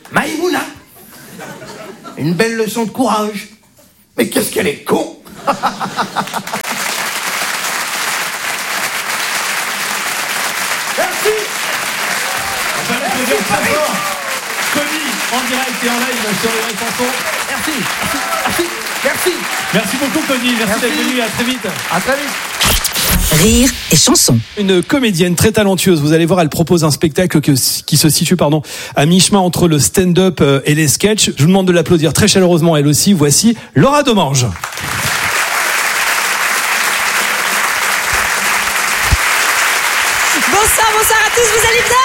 Maïmouna. Une belle leçon de courage. Mais qu'est-ce qu'elle est con. Merci. On va l'applaudir très fort. Tony, en direct et en live sur les chansons. Merci. Merci beaucoup Tony, merci d'être venu, à très vite. À très vite. Rire et chanson. Une comédienne très talentueuse, vous allez voir, elle propose un spectacle qui se situe à mi-chemin entre le stand-up et les sketchs. Je vous demande de l'applaudir très chaleureusement elle aussi. Voici Laura Domange. Bonsoir à tous, vous allez bien ?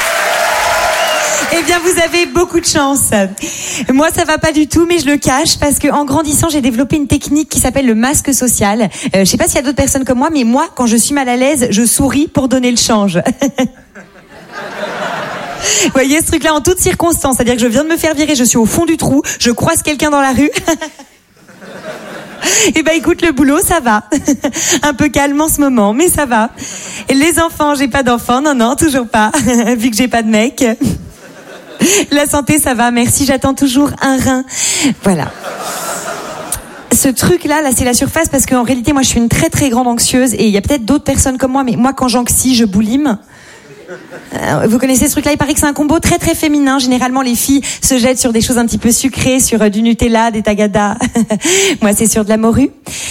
Eh bien, vous avez beaucoup de chance. Moi, ça va pas du tout, mais je le cache parce que en grandissant, j'ai développé une technique qui s'appelle le masque social. Je sais pas s'il y a d'autres personnes comme moi, mais moi, quand je suis mal à l'aise, je souris pour donner le change. Vous voyez ce truc-là en toutes circonstances, c'est-à-dire que je viens de me faire virer, je suis au fond du trou, je croise quelqu'un dans la rue. Eh ben écoute, le boulot, ça va. Un peu calme en ce moment, mais ça va. Et les enfants, j'ai pas d'enfants, non, toujours pas, vu que j'ai pas de mec. La santé, ça va, merci, j'attends toujours un rein. Voilà. Ce truc-là, c'est la surface, parce qu'en réalité, moi, je suis une très très grande anxieuse, et il y a peut-être d'autres personnes comme moi, mais moi, quand j'anxie, je boulime. Vous connaissez ce truc-là, il paraît que c'est un combo très très féminin. Généralement, les filles se jettent sur des choses un petit peu sucrées, sur du Nutella, des tagada. Moi, c'est sur de la morue.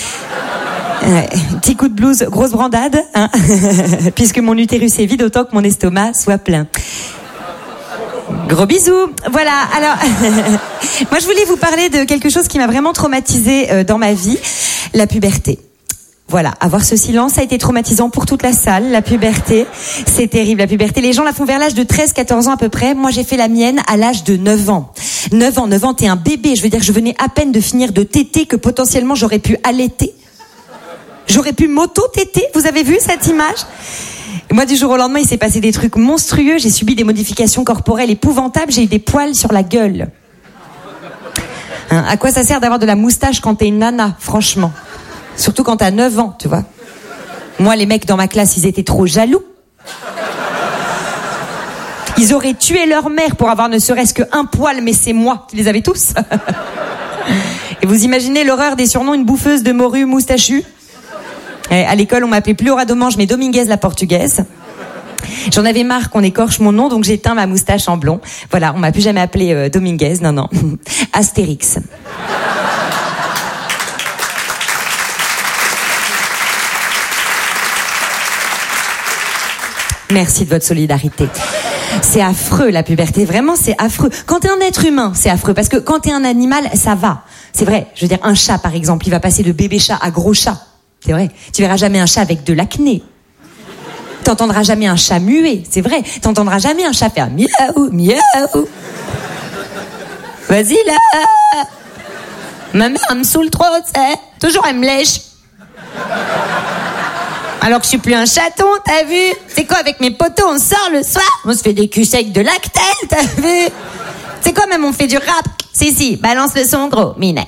Petit coup de blues, grosse brandade, hein. Puisque mon utérus est vide, autant que mon estomac soit plein. Gros bisous. Voilà, alors moi je voulais vous parler de quelque chose qui m'a vraiment traumatisée dans ma vie, la puberté. Voilà, avoir ce silence a été traumatisant pour toute la salle. La puberté, c'est terrible, la puberté. Les gens la font vers l'âge de 13-14 ans à peu près. Moi, j'ai fait la mienne à l'âge de 9 ans. 9 ans, t'es un bébé. Je veux dire, je venais à peine de finir de téter que potentiellement j'aurais pu allaiter. J'aurais pu m'auto-téter. Vous avez vu cette image ? Et moi, du jour au lendemain, il s'est passé des trucs monstrueux. J'ai subi des modifications corporelles épouvantables. J'ai eu des poils sur la gueule. Hein, à quoi ça sert d'avoir de la moustache quand t'es une nana, franchement ? Surtout quand t'as 9 ans, tu vois. Moi, les mecs dans ma classe, ils étaient trop jaloux. Ils auraient tué leur mère pour avoir ne serait-ce qu'un poil, mais c'est moi qui les avais tous. Et vous imaginez l'horreur des surnoms, une bouffeuse de morue moustachue. Et à l'école, on m'appelait plus Laura Domange, mais Dominguez la portugaise. J'en avais marre qu'on écorche mon nom, donc j'ai teint ma moustache en blond. Voilà, on m'a plus jamais appelé Dominguez, non. Astérix. Merci de votre solidarité. C'est affreux, la puberté. Vraiment, c'est affreux. Quand t'es un être humain, c'est affreux. Parce que quand t'es un animal, ça va. C'est vrai. Je veux dire, un chat, par exemple, il va passer de bébé chat à gros chat. C'est vrai. Tu verras jamais un chat avec de l'acné. T'entendras jamais un chat muet. C'est vrai. T'entendras jamais un chat faire miaou, miaou. Vas-y, là. Ma mère, elle me saoule trop, tu sais. Toujours, elle me lèche. Alors que je suis plus un chaton, t'as vu? C'est quoi, avec mes potos, on sort le soir, on se fait des culs secs de Lactel, t'as vu? C'est quoi, même on fait du rap? Si, balance le son gros, minet.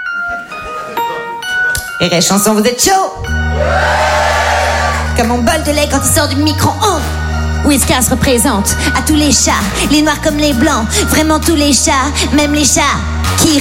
Et les chansons, vous êtes chaud? Comme mon bol de lait quand il sort du micro-ondes. Whiskas représente à tous les chats, les noirs comme les blancs, vraiment tous les chats, même les chats qui